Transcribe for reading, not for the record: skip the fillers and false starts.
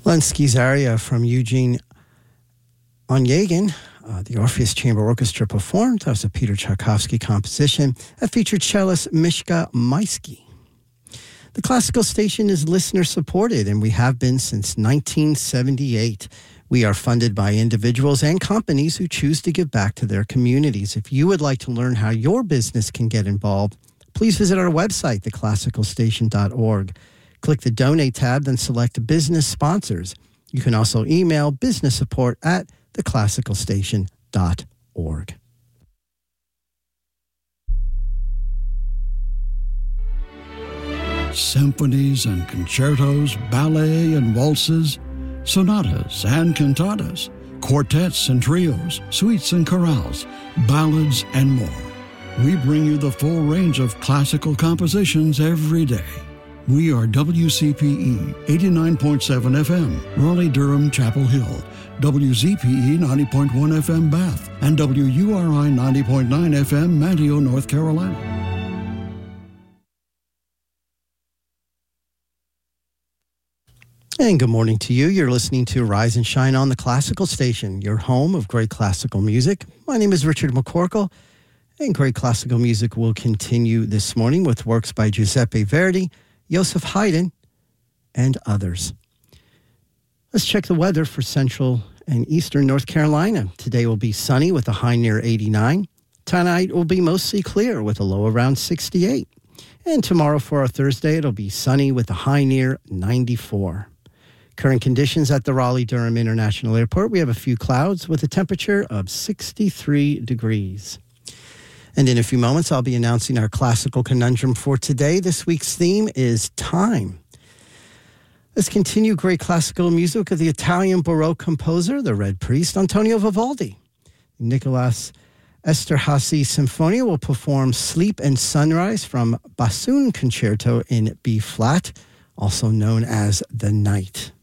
Lenski's aria from Eugene Onegin, the Orpheus Chamber Orchestra performed. That was a Peter Tchaikovsky composition that featured cellist Mishka Maisky. The Classical Station is listener-supported, and we have been since 1978. We are funded by individuals and companies who choose to give back to their communities. If you would like to learn how your business can get involved, please visit our website, theclassicalstation.org. Click the Donate tab, then select Business Sponsors. You can also email businesssupport@theclassicalstation.org. Symphonies and concertos, ballet and waltzes, sonatas and cantatas, quartets and trios, suites and chorales, ballads, and more. We bring you the full range of classical compositions every day. We are WCPE 89.7 FM, Raleigh-Durham, Chapel Hill, WZPE 90.1 FM, Bath, and WURI 90.9 FM, Manteo, North Carolina. And good morning to you. You're listening to Rise and Shine on the Classical Station, your home of great classical music. My name is Richard McCorkle, and great classical music will continue this morning with works by Giuseppe Verdi, Joseph Haydn, and others. Let's check the weather for central and eastern North Carolina. Today will be sunny with a high near 89. Tonight will be mostly clear with a low around 68. And tomorrow for our Thursday, it'll be sunny with a high near 94. Current conditions at the Raleigh-Durham International Airport, we have a few clouds with a temperature of 63 degrees. And in a few moments, I'll be announcing our classical conundrum for today. This week's theme is time. Let's continue great classical music of the Italian Baroque composer, the Red Priest, Antonio Vivaldi. Nicolas Esterhazy Symphonia will perform Sleep and Sunrise from Bassoon Concerto in B-flat, also known as The Night.